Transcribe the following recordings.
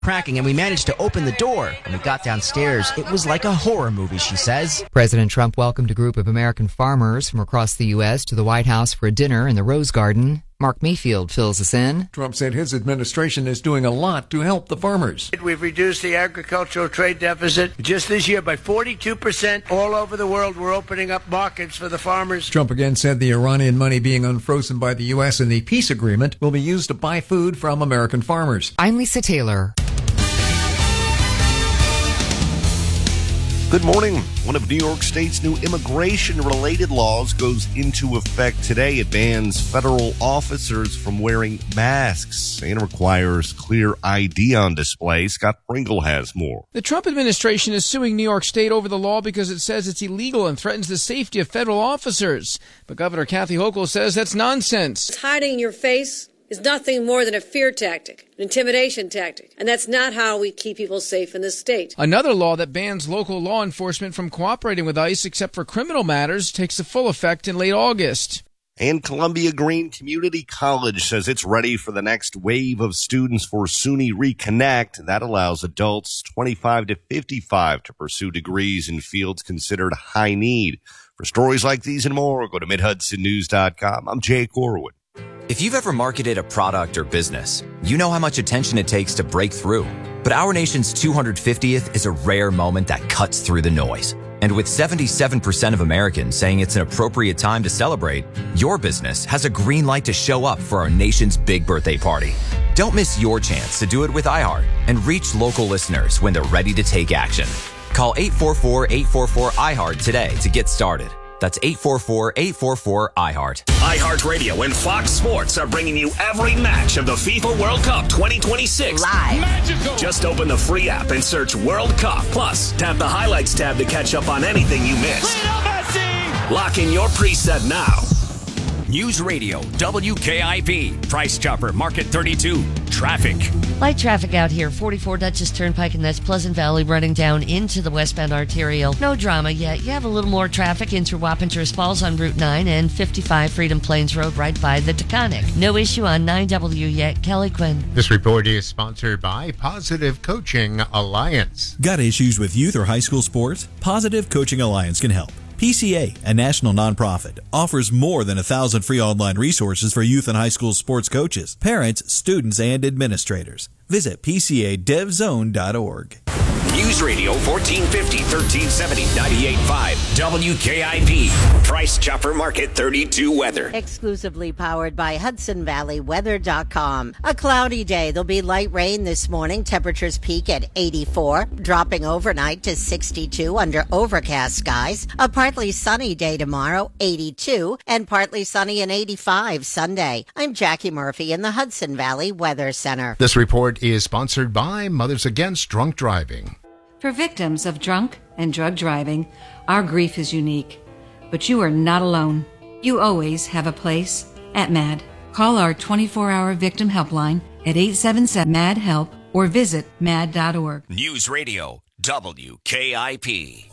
cracking, and we managed to open the door. When we got downstairs, it was like a horror movie, she says. President Trump welcomed a group of American farmers from across the U.S. to the White House for a dinner in the Rose Garden. Mark Mayfield fills us in. Trump said his administration is doing a lot to help the farmers. We've reduced the agricultural trade deficit just this year by 42%. All over the world, we're opening up markets for the farmers. Trump again said the Iranian money being unfrozen by the U.S. in the peace agreement will be used to buy food from American farmers. I'm Lisa Taylor. Good morning. One of New York State's new immigration-related laws goes into effect today. It bans federal officers from wearing masks and requires clear ID on display. Scott Pringle has more. The Trump administration is suing New York State over the law because it says it's illegal and threatens the safety of federal officers. But Governor Kathy Hochul says that's nonsense. Hiding your face is nothing more than a fear tactic, an intimidation tactic. And that's not how we keep people safe in this state. Another law that bans local law enforcement from cooperating with ICE except for criminal matters takes full effect in late August. And Columbia Green Community College says it's ready for the next wave of students for SUNY Reconnect. That allows adults 25 to 55 to pursue degrees in fields considered high need. For stories like these and more, go to MidHudsonNews.com. I'm Jake Orwood. If you've ever marketed a product or business, you know how much attention it takes to break through. But our nation's 250th is a rare moment that cuts through the noise. And with 77% of Americans saying it's an appropriate time to celebrate, your business has a green light to show up for our nation's big birthday party. Don't miss your chance to do it with iHeart and reach local listeners when they're ready to take action. Call 844-844-iHeart today to get started. That's 844-844-iHeart. iHeartRadio and Fox Sports are bringing you every match of the FIFA World Cup 2026 live. Magical. Just open the free app and search World Cup. Plus, tap the highlights tab to catch up on anything you missed. Lock in your preset now. News Radio, WKIP, Price Chopper, Market 32, traffic. Light traffic out here, 44 Dutchess Turnpike, and that's Pleasant Valley running down into the westbound arterial. No drama yet. You have a little more traffic into Wappingers Falls on Route 9 and 55 Freedom Plains Road right by the Taconic. No issue on 9W yet. Kelly Quinn. This report is sponsored by Positive Coaching Alliance. Got issues with youth or high school sports? Positive Coaching Alliance can help. PCA, a national nonprofit, offers more than 1,000 free online resources for youth and high school sports coaches, parents, students, and administrators. Visit PCADevZone.org. News Radio 1450, 1370, 98.5, WKIP. Price Chopper Market 32 weather. Exclusively powered by HudsonValleyWeather.com. A cloudy day. There'll be light rain this morning. Temperatures peak at 84, dropping overnight to 62 under overcast skies. A partly sunny day tomorrow, 82, and partly sunny and 85 Sunday. I'm Jackie Murphy in the Hudson Valley Weather Center. This report is sponsored by Mothers Against Drunk Driving. For victims of drunk and drug driving, our grief is unique. But you are not alone. You always have a place at MAD. Call our 24-hour victim helpline at 877-MAD-HELP or visit mad.org. News Radio, WKIP.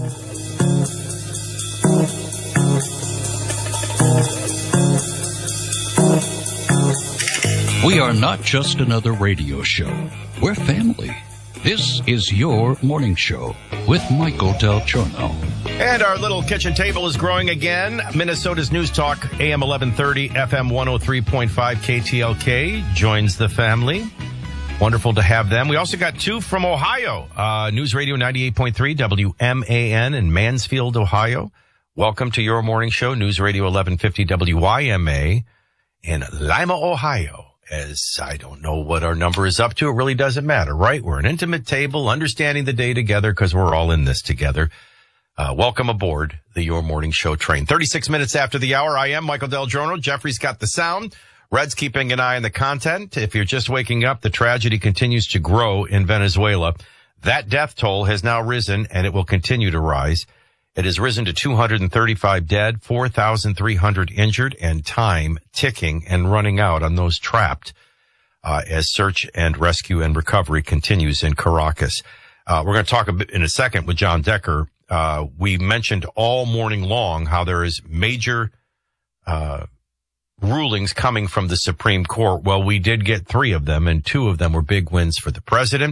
We are not just another radio show. We're family. This is your morning show with Michael Del Giorno. And our little kitchen table is growing again. Minnesota's News Talk, AM 1130, FM 103.5, KTLK joins the family. Wonderful to have them. We also got two from Ohio. News Radio 98.3, WMAN in Mansfield, Ohio. Welcome to your morning show, News Radio 1150, WYMA in Lima, Ohio. As I don't know what our number is up to. It really doesn't matter, right? We're an intimate table, understanding the day together because we're all in this together. Welcome aboard the Your Morning Show train. 36 minutes after the hour, I am Michael Del Giorno. Jeffrey's got the sound. Red's keeping an eye on the content. If you're just waking up, the tragedy continues to grow in Venezuela. That death toll has now risen, and it will continue to rise. It has risen to 235 dead, 4,300 injured, and time ticking and running out on those trapped as search and rescue and recovery continues in Caracas. We're going to talk a bit in a second with John Decker. We mentioned all morning long how there is major rulings coming from the Supreme Court. Well, we did get 3 of them, and 2 of them were big wins for the president.